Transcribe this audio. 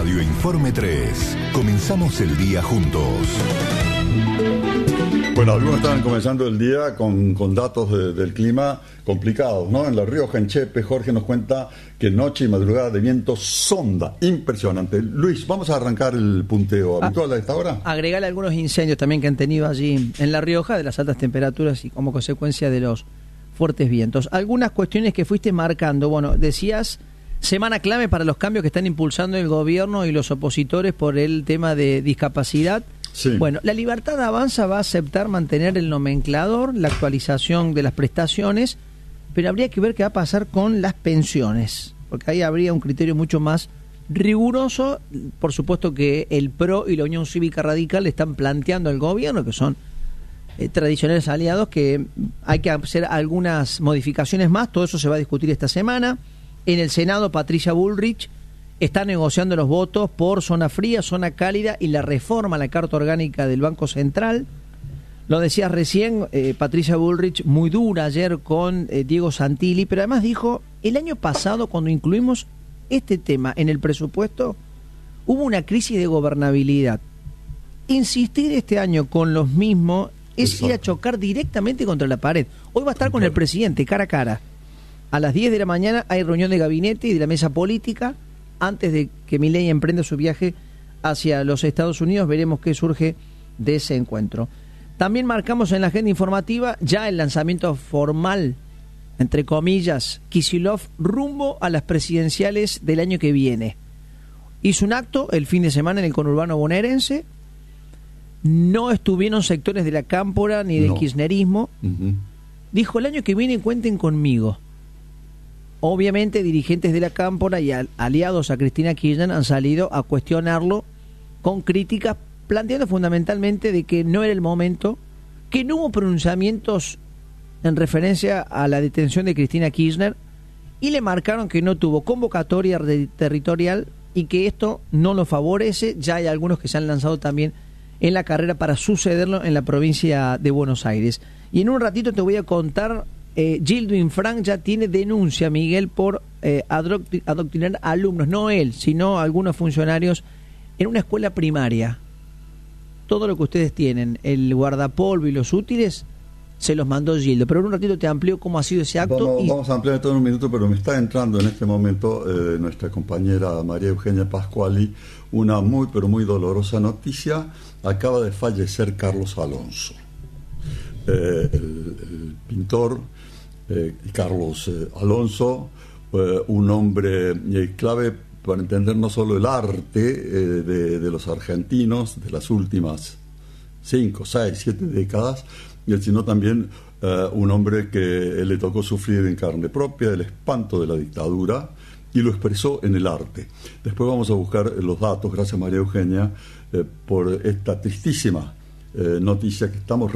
Radio Informe 3. Comenzamos el día juntos. Bueno, algunos estaban comenzando el día con datos del clima complicados, ¿no? En La Rioja, en Chepe, Jorge nos cuenta que noche y madrugada de viento sonda, impresionante. Luis, vamos a arrancar el punteo habitual a esta hora. Agregarle algunos incendios también que han tenido allí en La Rioja, de las altas temperaturas y como consecuencia de los fuertes vientos. Algunas cuestiones que fuiste marcando, bueno, decías, semana clave para los cambios que están impulsando el gobierno y los opositores por el tema de discapacidad. Sí. Bueno, la Libertad Avanza va a aceptar mantener el nomenclador, la actualización de las prestaciones, pero habría que ver qué va a pasar con las pensiones, porque ahí habría un criterio mucho más riguroso. Por supuesto que el PRO y la Unión Cívica Radical le están planteando al gobierno, que son tradicionales aliados, que hay que hacer algunas modificaciones más. Todo eso se va a discutir esta semana. En el Senado, Patricia Bullrich está negociando los votos por zona fría, zona cálida y la reforma a la Carta Orgánica del Banco Central. Lo decías recién, Patricia Bullrich, muy dura ayer con Diego Santilli, pero además dijo, el año pasado cuando incluimos este tema en el presupuesto, hubo una crisis de gobernabilidad. Insistir este año con los mismos es ir a chocar directamente contra la pared. Hoy va a estar con el presidente cara a cara. A las 10 de la mañana hay reunión de gabinete y de la mesa política. Antes de que Milei emprenda su viaje hacia los Estados Unidos, veremos qué surge de ese encuentro. También marcamos en la agenda informativa ya el lanzamiento formal, entre comillas, Kicillof rumbo a las presidenciales del año que viene. Hizo un acto el fin de semana en el conurbano bonaerense. No estuvieron sectores de la Cámpora ni del kirchnerismo. Dijo, el año que viene cuenten conmigo. Obviamente dirigentes de la Cámpora y aliados a Cristina Kirchner han salido a cuestionarlo con críticas, planteando fundamentalmente de que no era el momento, que no hubo pronunciamientos en referencia a la detención de Cristina Kirchner y le marcaron que no tuvo convocatoria territorial y que esto no lo favorece. Ya hay algunos que se han lanzado también en la carrera para sucederlo en la provincia de Buenos Aires. Y en un ratito te voy a contar, Gildo Infran ya tiene denuncia, Miguel, por adoctrinar alumnos, no él, sino algunos funcionarios en una escuela primaria. Todo lo que ustedes tienen, el guardapolvo y los útiles, se los mandó Gildo. Pero en un ratito te amplío cómo ha sido ese acto. Vamos a ampliar todo en un minuto, pero me está entrando en este momento nuestra compañera María Eugenia Pascuali una muy, pero muy dolorosa noticia. Acaba de fallecer Carlos Alonso. El pintor Carlos Alonso, un hombre clave para entender no solo el arte de los argentinos de las últimas 5, 6, 7 décadas, sino también un hombre que le tocó sufrir en carne propia el espanto de la dictadura y lo expresó en el arte. Después vamos a buscar los datos, gracias María Eugenia, por esta tristísima noticia que estamos